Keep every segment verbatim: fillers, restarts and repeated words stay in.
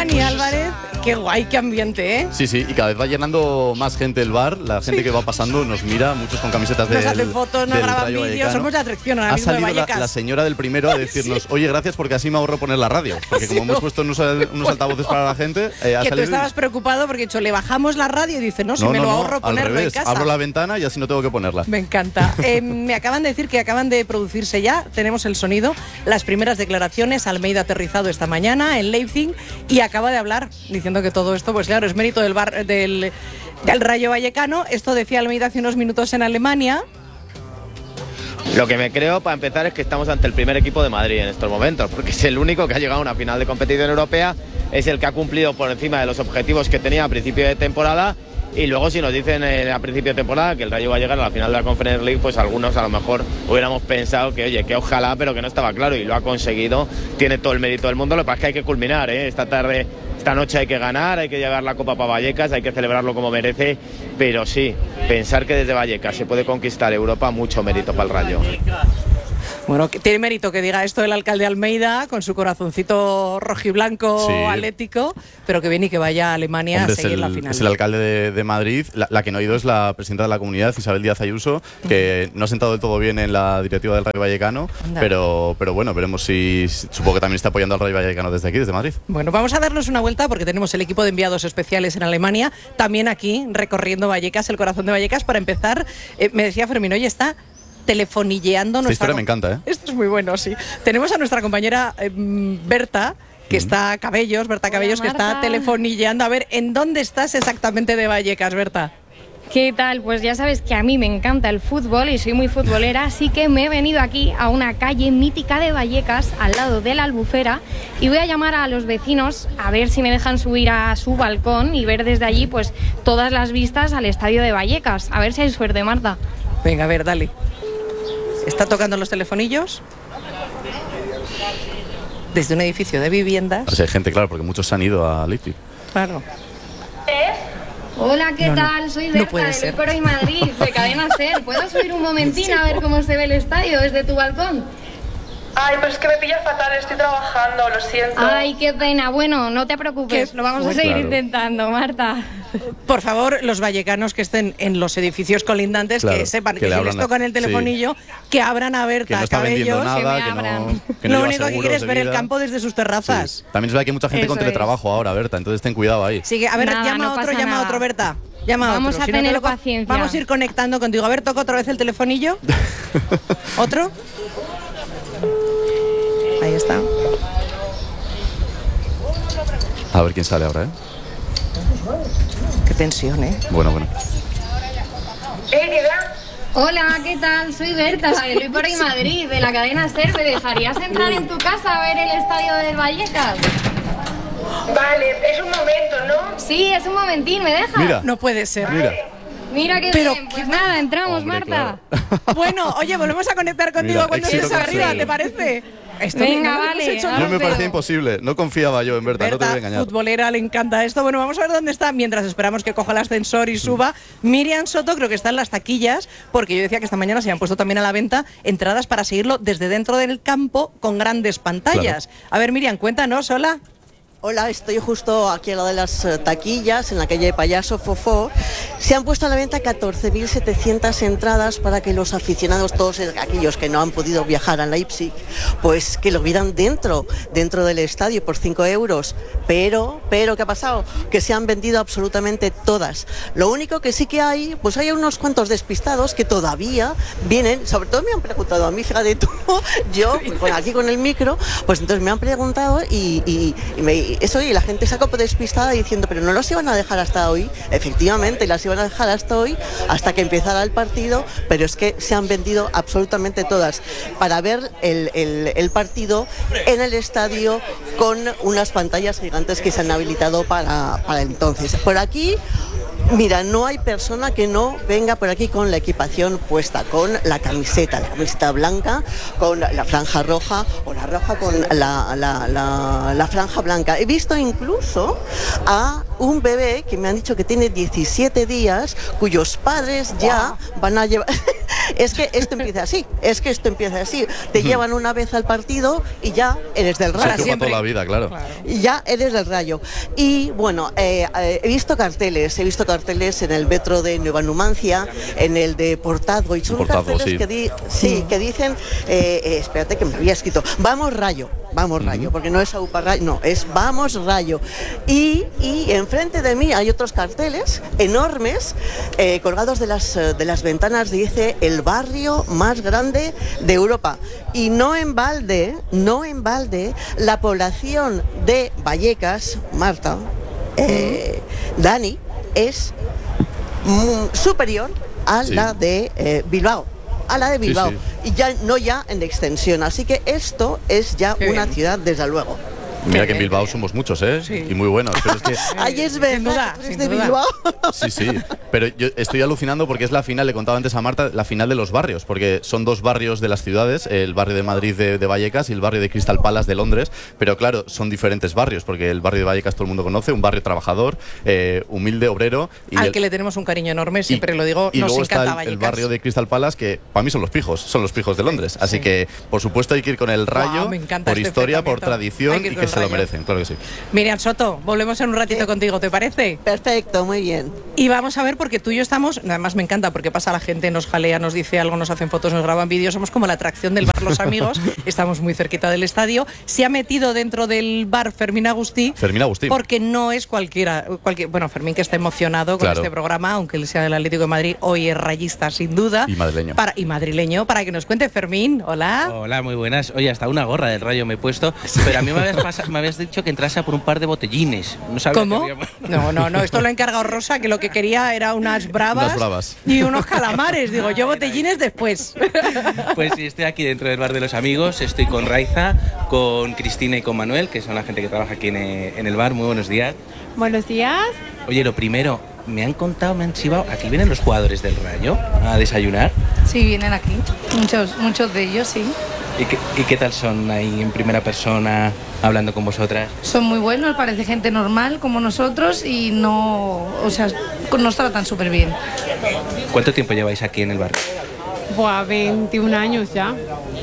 Dani Álvarez, qué guay, qué ambiente, ¿eh? Sí, sí, y cada vez va llenando más gente el bar. La gente sí. que va pasando nos mira, muchos con camisetas de. Nos hacen fotos, nos graban vídeos, somos de atracción ahora mismo de Vallecas. Ha salido la, la señora del primero a decirnos, sí. oye, gracias porque así me ahorro poner la radio. Porque como sí, hemos puesto unos, unos altavoces para la gente. Eh, ha que salido tú estabas preocupado porque hecho, le bajamos la radio y dice, no, si no, me no, lo no, ahorro al ponerlo revés, en casa. Abro la ventana y así no tengo que ponerla. Me encanta. eh, me acaban de decir que acaban de producirse ya, tenemos el sonido, las primeras declaraciones. Almeida aterrizado esta mañana en Leipzig y acaba de hablar diciendo que todo esto, pues claro, es mérito del, bar, del, del Rayo Vallecano. Esto decía Almeida hace unos minutos en Alemania. Lo que me creo, para empezar, es que estamos ante el primer equipo de Madrid en estos momentos, porque es el único que ha llegado a una final de competición europea, es el que ha cumplido por encima de los objetivos que tenía a principio de temporada. Y luego si nos dicen eh, a principio de temporada que el Rayo va a llegar a la final de la Conference League, pues algunos a lo mejor hubiéramos pensado que oye, que ojalá, pero que no estaba claro, y lo ha conseguido, tiene todo el mérito del mundo. Lo que pasa es que hay que culminar, ¿eh? esta tarde, esta noche hay que ganar, hay que llevar la Copa para Vallecas, hay que celebrarlo como merece, pero sí, pensar que desde Vallecas se puede conquistar Europa, mucho mérito para el Rayo. Bueno, tiene mérito que diga esto el alcalde Almeida, con su corazoncito rojiblanco sí. atlético, pero que viene y que vaya a Alemania Hombre, a seguir el, la final. Es el alcalde de, de Madrid. La, la que no ha ido es la presidenta de la comunidad, Isabel Díaz Ayuso, que uh-huh. no ha sentado del todo bien en la directiva del Rayo Vallecano, pero, pero bueno, veremos si, supongo que también está apoyando al Rayo Vallecano desde aquí, desde Madrid. Bueno, vamos a darnos una vuelta porque tenemos el equipo de enviados especiales en Alemania, también aquí recorriendo Vallecas, el corazón de Vallecas. Para empezar, eh, me decía Fermín, oye, está telefonilleando nuestra... Esta historia me encanta, ¿eh? Esto es muy bueno, sí. Tenemos a nuestra compañera eh, Berta, que mm. está Cabellos, Berta Hola, Cabellos, Marta. Que está telefonilleando. A ver, ¿en dónde estás exactamente de Vallecas, Berta? ¿Qué tal? Pues ya sabes que a mí me encanta el fútbol y soy muy futbolera, así que me he venido aquí a una calle mítica de Vallecas, al lado de la Albufera, y voy a llamar a los vecinos a ver si me dejan subir a su balcón y ver desde allí pues todas las vistas al estadio de Vallecas. A ver si hay suerte, Marta. Venga, a ver, dale. Está tocando los telefonillos desde un edificio de viviendas. Pues hay gente, claro, porque muchos se han ido a Leipzig. Claro. ¿Eh? Hola, ¿qué no, tal? No, Soy Berta, no puede de ser. Hoy por Hoy Madrid, de Cadena Ser. ¿Puedo subir un momentín sí, a ver cómo se ve el estadio desde tu balcón? Ay, pero es que me pilla fatal, estoy trabajando, lo siento. Ay, qué pena. Bueno, no te preocupes, lo vamos a seguir claro. intentando, Marta. Por favor, los vallecanos que estén en los edificios colindantes, claro, que sepan que, que si les tocan el telefonillo, sí. que abran a Berta, que no Cabellos, nada, que me que abran. No, que no lo único que quiere es ver el campo desde sus terrazas. Sí. También es verdad que hay mucha gente Eso con teletrabajo es. ahora, Berta, entonces ten cuidado ahí. Sí, a ver, nada, llama no a otro, llama nada. a otro, Berta. Llama vamos a, otro. a si tener no paciencia. Vamos a ir conectando contigo. A ver, toca otra vez el telefonillo. ¿Otro? Ahí está. A ver quién sale ahora, ¿eh? Qué tensión, ¿eh? Bueno, bueno. Hola, ¿qué tal? Soy Berta, de Hoy por Hoy Madrid, de la cadena Ser. ¿Me dejarías entrar en tu casa a ver el estadio del Vallecas? Vale, es un momento, ¿no? Sí, es un momentín, ¿me dejas? Mira, no puede ser. Mira. Mira qué Pero, bien, pues nada, entramos, Hombre, Marta. Claro. Bueno, oye, volvemos a conectar contigo Mira, cuando estés arriba, ¿te parece? Esto Venga, no vale. Hecho, yo me parecía imposible, no confiaba yo en Berta, Berta, no te voy a engañar. Futbolera, le encanta esto. Bueno, vamos a ver dónde está mientras esperamos que coja el ascensor y suba. Miriam Soto creo que está en las taquillas, porque yo decía que esta mañana se han puesto también a la venta entradas para seguirlo desde dentro del campo con grandes pantallas. Claro. A ver, Miriam, cuéntanos, hola. Hola, estoy justo aquí al lado de las taquillas, en la calle Payaso Fofó. Se han puesto a la venta catorce mil setecientas entradas para que los aficionados, todos aquellos que no han podido viajar a Leipzig, pues que lo vieran dentro, dentro del estadio por cinco euros. Pero, pero, ¿qué ha pasado? Que se han vendido absolutamente todas. Lo único que sí que hay, pues hay unos cuantos despistados que todavía vienen, sobre todo me han preguntado a mí, fíjate tú, yo con, aquí con el micro, pues entonces me han preguntado y, y, y me... Eso, y la gente se ha como despistada diciendo, pero no los iban a dejar hasta hoy. Efectivamente, las iban a dejar hasta hoy, hasta que empezara el partido, pero es que se han vendido absolutamente todas para ver el, el, el partido en el estadio con unas pantallas gigantes que se han habilitado para, para entonces. Por aquí, mira, no hay persona que no venga por aquí con la equipación puesta, con la camiseta, la camiseta blanca, con la franja roja o la roja con la, la, la, la franja blanca. He visto incluso a un bebé que me han dicho que tiene diecisiete días, cuyos padres ya van a llevar, Es que esto empieza así, es que esto empieza así. Te llevan una vez al partido y ya eres del Rayo. Se toda la vida, claro. claro. Y ya eres del Rayo. Y bueno, eh, eh, he visto carteles, he visto carteles en el metro de Nueva Numancia, en el de Portazgo, y son Portazgo, carteles sí. que, di, sí, que dicen, eh, eh, espérate que me había escrito, vamos Rayo, vamos Rayo, uh-huh. porque no es Aupa Rayo, no, es vamos Rayo. Y, y enfrente de mí hay otros carteles enormes, eh, colgados de las, de las ventanas, dice el barrio más grande de Europa. Y no en balde, no en balde, la población de Vallecas, Marta, eh, Dani, es mm, superior a sí. la de eh, Bilbao. A la de Bilbao. Sí, sí. Y ya no ya en extensión. Así que esto es ya Qué una bien. ciudad, desde luego. Mira que en Bilbao somos muchos, ¿eh? Sí. Y muy buenos. Pero es que... Ahí es verdad, sin duda, ¿tú eres sin de duda. Bilbao? Sí, sí. Pero yo estoy alucinando porque es la final, le contaba antes a Marta, la final de los barrios, porque son dos barrios de las ciudades, el barrio de Madrid de, de Vallecas y el barrio de Crystal Palace de Londres, pero claro, son diferentes barrios, porque el barrio de Vallecas todo el mundo conoce, un barrio trabajador, eh, humilde, obrero. Y Al el, que le tenemos un cariño enorme, siempre y, lo digo, y nos luego encanta está el, Vallecas. el barrio de Crystal Palace, que para mí son los pijos, son los pijos de Londres. Así sí. que, por supuesto, hay que ir con el Rayo, wow, por este historia, por tradición, que y que se rayo. lo merecen, claro que sí. Miriam Soto, volvemos en un ratito sí. contigo, ¿te parece? Perfecto, muy bien. Y vamos a ver, porque tú y yo estamos, además me encanta, porque pasa la gente, nos jalea, nos dice algo, nos hacen fotos, nos graban vídeos, somos como la atracción del bar Los Amigos, estamos muy cerquita del estadio. Se ha metido dentro del bar Fermín Agustí. Fermín Agustí. Porque no es cualquiera, cualquier, bueno, Fermín que está emocionado con claro. este programa, aunque él sea del Atlético de Madrid, hoy es rayista sin duda. Y madrileño. Para, y madrileño, para que nos cuente Fermín, hola. Hola, muy buenas. Oye, hasta una gorra del Rayo me he puesto, pero a mí me habías, pasado, me habías dicho que entrase a por un par de botellines. No ¿Cómo? Había... No, no, no, esto lo ha encargado Rosa, que lo que quería era unas bravas, unas bravas. y unos calamares. Digo, yo botellines después. Pues sí, estoy aquí dentro del bar de los amigos, estoy con Raiza, con Cristina y con Manuel, que son la gente que trabaja aquí en, en el bar. Muy buenos días. Buenos días. Oye, lo primero, me han contado, me han chivado, aquí vienen los jugadores del Rayo a desayunar. Sí, vienen aquí, muchos, muchos de ellos, sí. ¿Y qué, ¿Y qué tal son ahí en primera persona, hablando con vosotras? Son muy buenos, parece gente normal como nosotros y no, o sea, nos tratan súper bien. ¿Cuánto tiempo lleváis aquí en el bar? Buah, veintiún años ya.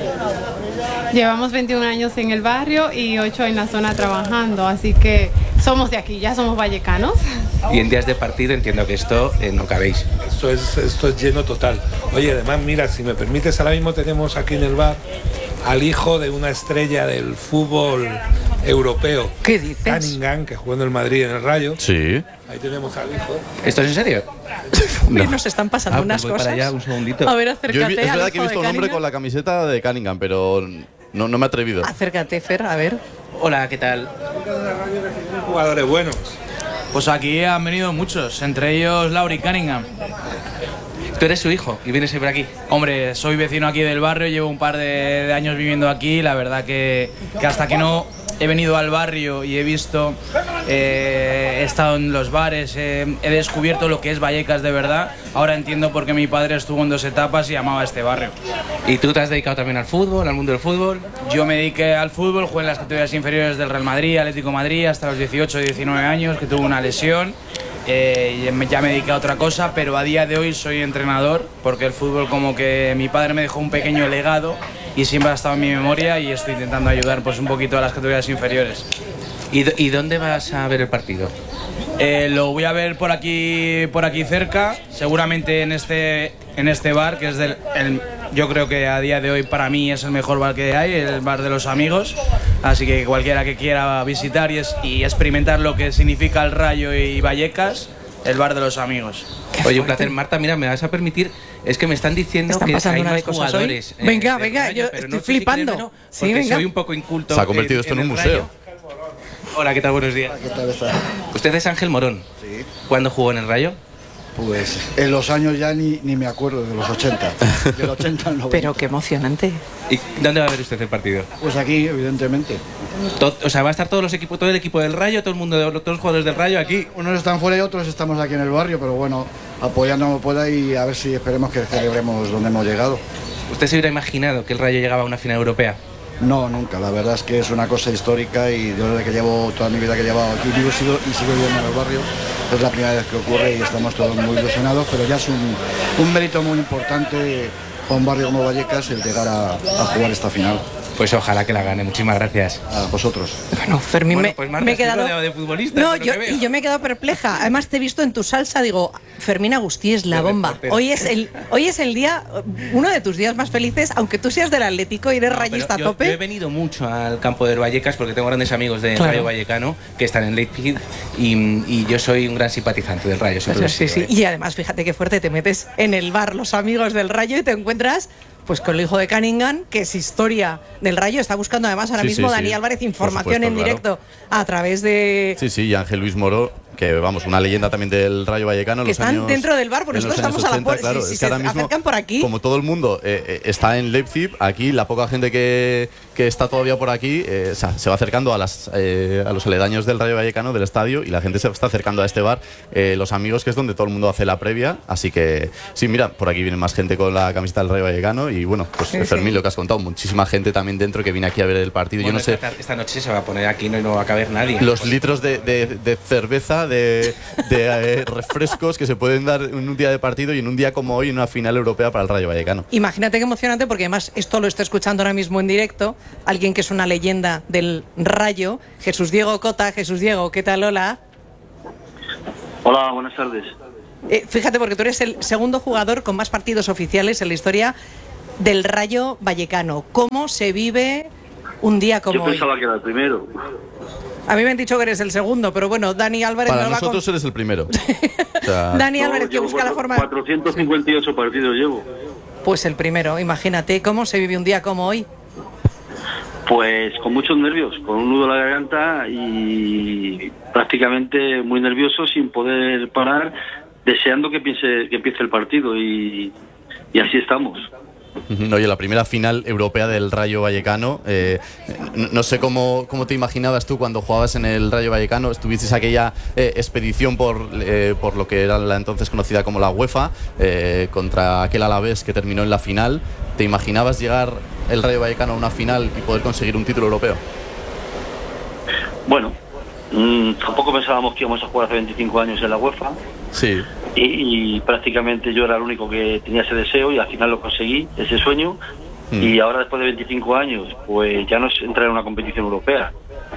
Llevamos veintiún años en el barrio y ocho en la zona trabajando, así que somos de aquí, ya somos vallecanos. Y en días de partido entiendo que esto eh, no cabéis. Esto es, esto es lleno total. Oye, además, mira, si me permites, ahora mismo tenemos aquí en el bar al hijo de una estrella del fútbol europeo. ¿Qué dices? Cunningham, que jugó en el Madrid en el Rayo. Sí. Ahí tenemos al hijo. ¿Esto es en serio? No. Nos están pasando ah, unas pues voy cosas. para allá un segundito. A ver, acércate. Yo he, es verdad que he visto un hombre Cunningham con la camiseta de Cunningham, pero no, no me he atrevido. Acércate, Fer, a ver. Hola, ¿qué tal? Jugadores buenos. Pues aquí han venido muchos, entre ellos Lauri Cunningham. ¿Tú eres su hijo y vienes siempre aquí? Hombre, soy vecino aquí del barrio, llevo un par de, de años viviendo aquí. La verdad que, que hasta que no he venido al barrio y he visto, eh, he estado en los bares, eh, he descubierto lo que es Vallecas de verdad. Ahora entiendo por qué mi padre estuvo en dos etapas y amaba este barrio. ¿Y tú te has dedicado también al fútbol, al mundo del fútbol? Yo me dediqué al fútbol, jugué en las categorías inferiores del Real Madrid, Atlético de Madrid, hasta los dieciocho, diecinueve años, que tuve una lesión. Eh, ya me dediqué a otra cosa, pero a día de hoy soy entrenador, porque el fútbol, como que mi padre me dejó un pequeño legado y siempre ha estado en mi memoria, y estoy intentando ayudar pues un poquito a las categorías inferiores. ¿Y, ¿Y dónde vas a ver el partido? Eh, lo voy a ver por aquí, por aquí cerca, seguramente en este, en este bar, que es del, el, yo creo que a día de hoy para mí es el mejor bar que hay, el bar de los amigos. Así que cualquiera que quiera visitar y, es, y experimentar lo que significa el Rayo y Vallecas, el bar de los amigos. Oye, un placer. Marta, mira, me vas a permitir, es que me están diciendo ¿Están que hay más jugadores. Eh, venga, venga, Rayo, yo estoy no flipando. Si no, sí, venga. Soy un poco inculto. Se ha convertido esto en, en un museo. Rayo. Hola, ¿qué tal? Buenos días. ¿Qué tal está? ¿Usted es Ángel Morón? Sí. ¿Cuándo jugó en el Rayo? Pues en los años ya ni, ni me acuerdo, de los ochenta. Del ochenta al noventa. Pero qué emocionante. ¿Y dónde va a ver usted el partido? Pues aquí, evidentemente. Todo, o sea, va a estar todos los equipos, todo el equipo del Rayo, todo el mundo, todos los jugadores del Rayo aquí. Unos están fuera y otros estamos aquí en el barrio, pero bueno, apoyando como pueda y a ver si esperemos que celebremos donde hemos llegado. ¿Usted se hubiera imaginado que el Rayo llegaba a una final europea? No, nunca. La verdad es que es una cosa histórica y yo desde que llevo toda mi vida que he llevado aquí vivo sigo, y sigo viviendo en el barrio. es la primera vez que ocurre y estamos todos muy ilusionados, pero ya es un, un mérito muy importante para un barrio como Vallecas el llegar a, a jugar esta final. Pues ojalá que la gane, muchísimas gracias. A vosotros. Bueno, Fermín, bueno, me, pues Marta, me he quedado... de, de futbolista. No, yo, y yo me he quedado perpleja. Además te he visto en tu salsa, digo, Fermín Agustí es la bomba. Hoy es el hoy es el día, uno de tus días más felices, aunque tú seas del Atlético y eres no, rayista a yo, tope. Yo he venido mucho al campo del Vallecas porque tengo grandes amigos del claro. Rayo Vallecano que están en Leipzig y, y yo soy un gran simpatizante del Rayo. Pues sí, sí. ¿eh? Y además, fíjate qué fuerte, te metes en el bar los amigos del Rayo y te encuentras pues con el hijo de Cunningham, que es historia del Rayo. Está buscando además ahora sí, mismo sí, Dani sí. Álvarez información supuesto, en directo claro. a través de... Sí, sí, y Ángel Luis Moro, que vamos, una leyenda también del Rayo Vallecano. Que los están años, dentro del bar, porque nosotros estamos ochenta, a la puerta. Claro, si, si es se que ahora mismo, acercan por aquí. Como todo el mundo eh, eh, está en Leipzig, aquí la poca gente que, que está todavía por aquí eh, o sea, se va acercando a, las, eh, a los aledaños del Rayo Vallecano, del estadio, y la gente se está acercando a este bar, eh, Los Amigos, que es donde todo el mundo hace la previa. Así que, sí, mira, por aquí viene más gente con la camiseta del Rayo Vallecano y bueno, pues sí, Fermín, sí. lo que has contado, muchísima gente también dentro que viene aquí a ver el partido. Bueno, yo no sé. Esta, esta noche se va a poner aquí no, no va a caber nadie. Los litros de, de, de cerveza, de, de eh, refrescos que se pueden dar en un día de partido y en un día como hoy en una final europea para el Rayo Vallecano. Imagínate qué emocionante, porque además esto lo está escuchando ahora mismo en directo alguien que es una leyenda del Rayo, Jesús Diego Cota. Jesús Diego, ¿qué tal? Hola. Hola, buenas tardes. Eh, fíjate, porque tú eres el segundo jugador con más partidos oficiales en la historia del Rayo Vallecano. ¿Cómo se vive un día como hoy? Yo pensaba hoy? que era el primero. A mí me han dicho que eres el segundo, pero bueno, Dani Álvarez... Para no nosotros con... eres el primero. O sea... Dani Álvarez, no, que busca cuatro, la forma... cuatrocientos cincuenta y ocho partidos llevo. Pues el primero, imagínate, ¿cómo se vive un día como hoy? Pues con muchos nervios, con un nudo en la garganta y prácticamente muy nervioso, sin poder parar, deseando que, piense, que empiece el partido y, y así estamos. Oye, la primera final europea del Rayo Vallecano, eh, no, no sé cómo, cómo te imaginabas tú cuando jugabas en el Rayo Vallecano. Estuviste aquella eh, expedición por, eh, por lo que era la entonces conocida como la UEFA, eh, contra aquel Alavés que terminó en la final. ¿Te imaginabas llegar el Rayo Vallecano a una final y poder conseguir un título europeo? Bueno, mmm, tampoco pensábamos que íbamos a jugar hace veinticinco años en la UEFA. Sí. Y, y prácticamente yo era el único que tenía ese deseo y al final lo conseguí, ese sueño. Mm. Y ahora, después de veinticinco años, pues ya no es entrar en una competición europea.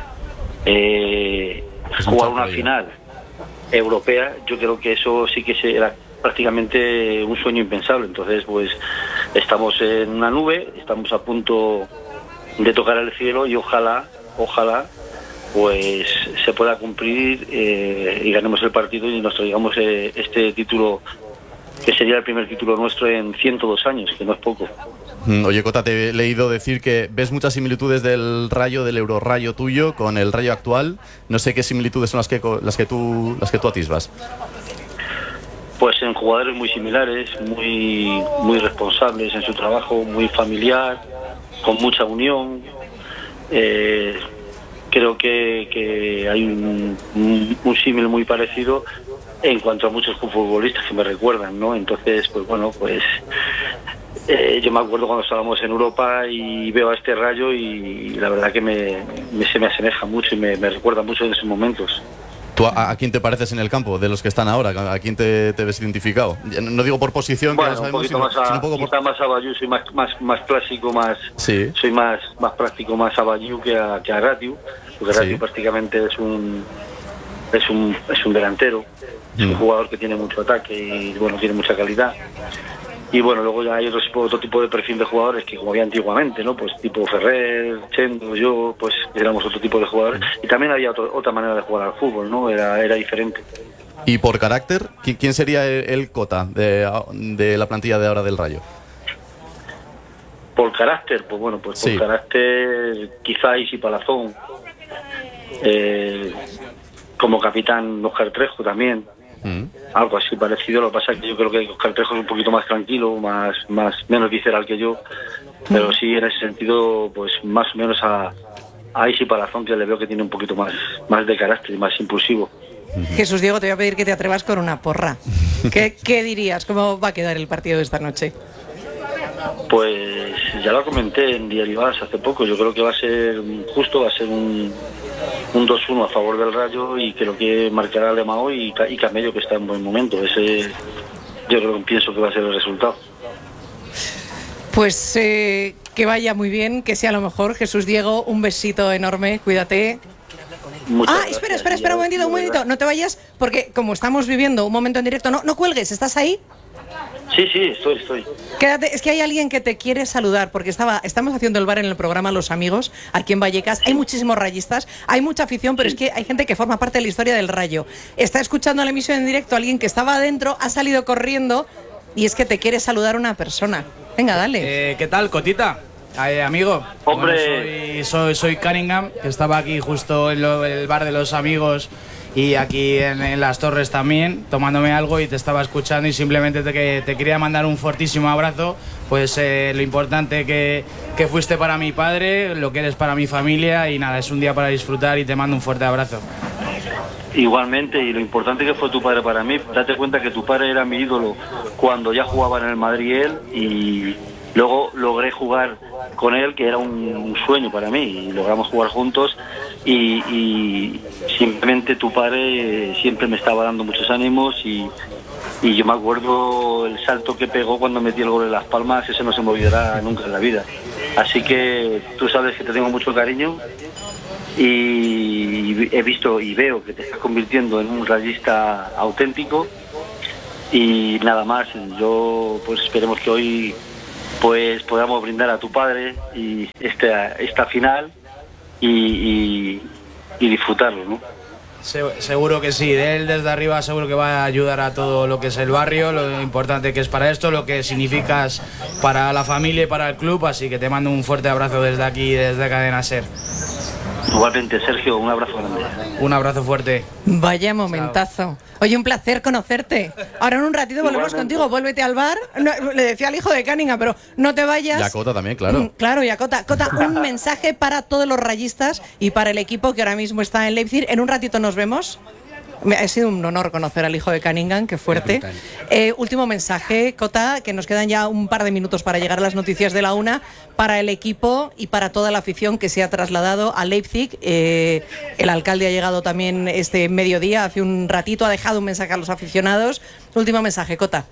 Eh, jugar una final europea, yo creo que eso sí que era prácticamente un sueño impensable. Entonces, pues estamos en una nube, estamos a punto de tocar el cielo y ojalá, ojalá, pues se pueda cumplir eh, y ganemos el partido y nos traigamos eh, este título, que sería el primer título nuestro en ciento dos años, que no es poco. Oye, Cota, te he leído decir que ves muchas similitudes del Rayo, del Eurorrayo tuyo con el Rayo actual. No sé qué similitudes son las que las que tú las que tú atisbas. Pues en jugadores muy similares, muy muy responsables en su trabajo, muy familiar, con mucha unión. Eh, creo que, que hay un, un, un símil muy parecido en cuanto a muchos futbolistas que me recuerdan, ¿no? Entonces, pues bueno, pues eh, yo me acuerdo cuando estábamos en Europa y veo a este Rayo y la verdad que me, me se me asemeja mucho y me, me recuerda mucho de esos momentos. ¿Tú a, a quién te pareces en el campo, de los que están ahora? ¿A quién te, te ves identificado? No digo por posición, bueno, que lo sabemos, un sino, más a, sino un poco por... más a Bayou, soy más, más, más clásico, más sí. soy más, más práctico, más a Bayou que a, que a Ratiu, porque Ratiu sí. prácticamente es un es un es un delantero, es mm. un jugador que tiene mucho ataque y bueno, tiene mucha calidad. Y bueno, luego ya hay otro, otro tipo de perfil de jugadores que como había antiguamente, ¿no? Pues tipo Ferrer, Chendo, yo, pues éramos otro tipo de jugadores. Y también había otro, otra manera de jugar al fútbol, ¿no? Era, era diferente. ¿Y por carácter? ¿Quién sería el, el Cota de, de la plantilla de ahora del Rayo? Por carácter, pues bueno, pues por sí. carácter quizá Isi Palazón. Eh, como capitán Oscar Trejo también. Mm. Algo así parecido. Lo que pasa es que yo creo que Oscar Trejo es un poquito más tranquilo, más, más menos visceral que yo, pero mm. sí en ese sentido, pues más o menos a, a Isi Palazón, que le veo que tiene un poquito más, más de carácter y más impulsivo. Mm-hmm. Jesús Diego, te voy a pedir que te atrevas con una porra. ¿Qué, qué dirías? ¿Cómo va a quedar el partido de esta noche? Pues ya lo comenté en Diario As hace poco. Yo creo que va a ser justo, va a ser un un dos uno a favor del Rayo y creo que marcará Alemão y, y Camello, que está en buen momento. Ese yo creo que pienso que va a ser el resultado. Pues eh, que vaya muy bien, que sea lo mejor. Jesús Diego, un besito enorme, cuídate. Muchas ah, gracias, espera, espera, espera un momentito, un momentito, no te vayas, porque como estamos viviendo un momento en directo, no, no cuelgues, ¿estás ahí? Sí, sí, estoy, estoy. Quédate, es que hay alguien que te quiere saludar, porque estaba, estamos haciendo el bar en el programa Los Amigos, aquí en Vallecas, hay muchísimos rayistas, hay mucha afición, pero es que hay gente que forma parte de la historia del Rayo. Está escuchando la emisión en directo, alguien que estaba adentro, ha salido corriendo, y es que te quiere saludar una persona. Venga, dale. Eh, ¿Qué tal, Cotita? Eh, amigo, hombre, bueno, soy, soy, soy Cunningham, que estaba aquí justo en lo, el bar de Los Amigos y aquí en, en Las Torres también, tomándome algo y te estaba escuchando y simplemente te, te quería mandar un fortísimo abrazo, pues eh, lo importante que, que fuiste para mi padre, lo que eres para mi familia y nada, es un día para disfrutar y te mando un fuerte abrazo. Igualmente, y lo importante que fue tu padre para mí, date cuenta que tu padre era mi ídolo cuando ya jugaba en el Madrid él y luego logré jugar con él, que era un, un sueño para mí, y logramos jugar juntos y, y simplemente tu padre siempre me estaba dando muchos ánimos y, y yo me acuerdo el salto que pegó cuando metí el gol en Las Palmas, ese no se me olvidará nunca en la vida. Así que tú sabes que te tengo mucho cariño y he visto y veo que te estás convirtiendo en un rayista auténtico y nada más. Yo pues esperemos que hoy pues podamos brindar a tu padre y esta, esta final y, y, y disfrutarlo, ¿no? Seguro que sí, de él desde arriba seguro que va a ayudar a todo lo que es el barrio, lo importante que es para esto, lo que significas para la familia y para el club, así que te mando un fuerte abrazo desde aquí, desde Cadena Ser. Igualmente, Sergio, un abrazo grande. Un abrazo fuerte. Vaya momentazo. Oye, un placer conocerte. Ahora en un ratito volvemos Igualmente. contigo, vuélvete al bar. No, le decía al hijo de Cunningham, pero no te vayas. Y a Cota también, claro. Mm, Claro, y a Cota. Cota, un mensaje para todos los rayistas y para el equipo que ahora mismo está en Leipzig. En un ratito nos vemos. Me ha sido un honor conocer al hijo de Cunningham, qué fuerte. Eh, último mensaje, Cota, que nos quedan ya un par de minutos para llegar a las noticias de la una, para el equipo y para toda la afición que se ha trasladado a Leipzig. Eh, el alcalde ha llegado también este mediodía, hace un ratito, ha dejado un mensaje a los aficionados. Último mensaje, Cota.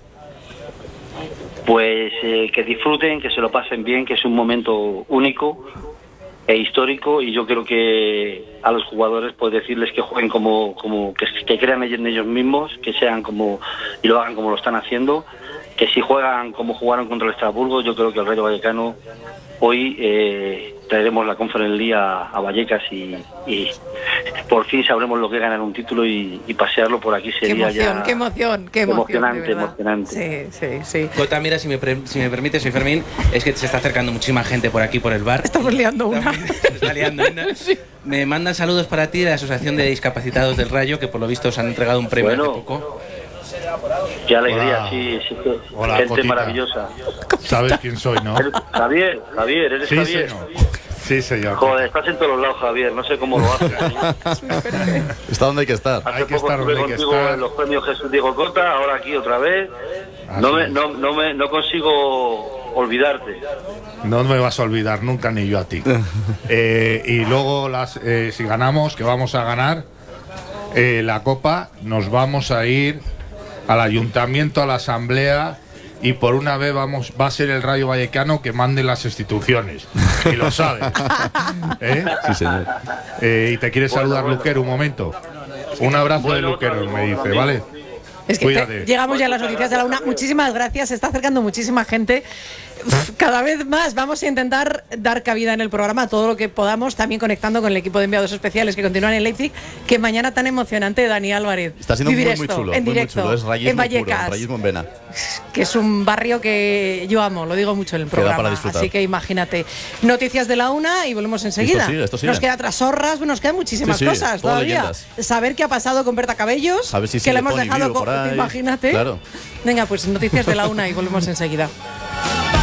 Pues eh, que disfruten, que se lo pasen bien, que es un momento único e histórico y yo creo que a los jugadores pues decirles que jueguen como, como que, que crean en ellos mismos, que sean como y lo hagan como lo están haciendo, que si juegan como jugaron contra el Estrasburgo, yo creo que el Rayo Vallecano hoy eh, traeremos la Conference League a, a Vallecas y, y por fin sabremos lo que es ganar un título y, y pasearlo por aquí Qué sería emoción, ya qué emoción, qué emoción. emocionante, de verdad. emocionante. Sí, sí, sí. Cota, mira, si me, pre- si me permite, soy Fermín, es que se está acercando muchísima gente por aquí, por el bar. Estamos liando una. Se está liando una. Me mandan saludos para ti de la Asociación de Discapacitados del Rayo, que por lo visto os han entregado un premio Bueno. hace poco. Qué alegría, Hola. sí, sí, que- Hola, gente Cotita. maravillosa. ¿Sabes quién soy, no? Eres- Javier, Javier, eres Sí, Javier. señor. Sí, señor. Joder, estás en todos los lados, Javier, no sé cómo lo haces. Está donde hay que estar. Hace Hay que poco estar estuve donde hay que contigo estar. en los premios Jesús Diego Cota, ahora aquí otra vez. Así No, me, es. no, no, me, no consigo olvidarte. No me vas a olvidar nunca ni yo a ti. Eh, y luego, las, eh, si ganamos, que vamos a ganar eh, la Copa, nos vamos a ir al Ayuntamiento, a la Asamblea, y por una vez vamos va a ser el Rayo Vallecano que mande las instituciones. Y lo sabes. ¿Eh? Sí, señor. Eh, y te quiere Bueno, saludar bueno. Luquero un momento. Un abrazo Bueno, de Luquero, otro- me dice, amigo. ¿vale? Es que Cuídate. te- llegamos ya a las noticias de la una. Muchísimas gracias. Se está acercando muchísima gente. Uf, Cada vez más vamos a intentar dar cabida en el programa a todo lo que podamos, también conectando con el equipo de enviados especiales que continúan en Leipzig. Que mañana tan emocionante, Dani Álvarez. Está siendo vivir muy, muy esto chulo. en muy, muy directo, chulo. Es rayismo en Vallecas, puro, rayismo en vena. que es un barrio que yo amo, lo digo mucho en el Queda programa. para disfrutar. Así que imagínate. Noticias de la una y volvemos enseguida. Esto sigue, esto sigue. Nos queda Trasorras, bueno, nos quedan muchísimas Sí, sí, cosas todo todavía. leyendas. Saber qué ha pasado con Berta Cabellos, A ver si que sigue le hemos Pony dejado vivo con. por ahí. Imagínate. Claro. Venga, pues noticias de la una y volvemos enseguida.